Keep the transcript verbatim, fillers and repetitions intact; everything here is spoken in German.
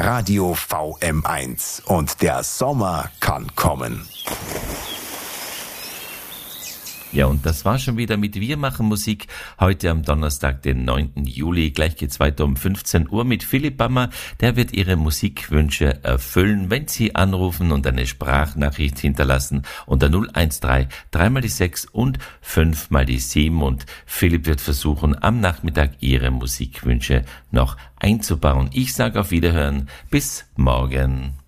Radio V M eins. Und der Sommer kann kommen. Ja, und das war schon wieder mit Wir machen Musik. Heute am Donnerstag, den neunten Juli. Gleich geht's weiter um fünfzehn Uhr mit Philipp Bammer. Der wird Ihre Musikwünsche erfüllen, wenn Sie anrufen und eine Sprachnachricht hinterlassen unter null eins drei, drei mal die sechs und fünf mal die sieben. Und Philipp wird versuchen, am Nachmittag Ihre Musikwünsche noch einzubauen. Ich sage auf Wiederhören. Bis morgen.